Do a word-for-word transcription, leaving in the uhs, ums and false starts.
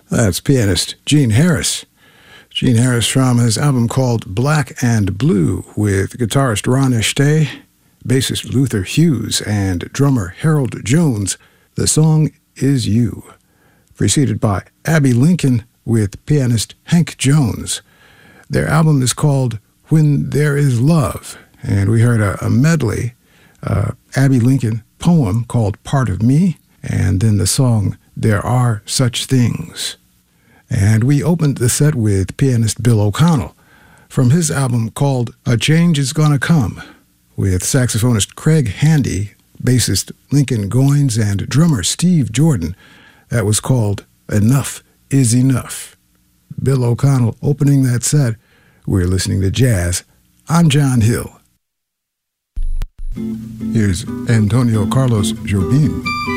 That's pianist Gene Harris. Gene Harris from his album called Black and Blue with guitarist Ron Esté, bassist Luther Hughes, and drummer Harold Jones. The song is You. Preceded by Abbey Lincoln with pianist Hank Jones. Their album is called When There Is Love, and we heard a, a medley, uh, Abbey Lincoln poem called Part of Me, and then the song There Are Such Things. And we opened the set with pianist Bill O'Connell from his album called A Change Is Gonna Come with saxophonist Craig Handy, bassist Lincoln Goines, and drummer Steve Jordan. That was called Enough Is Enough. Bill O'Connell opening that set. We're listening to jazz. I'm John Hill. Here's Antonio Carlos Jobim.